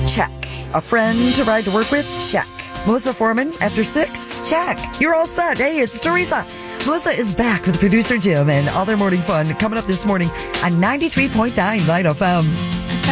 check. A friend to ride to work with? Check. Melissa Foreman, after 6? Check. You're all set. Hey, it's Teresa. Melissa is back with producer Jim and all their morning fun coming up this morning on 93.9 Light FM.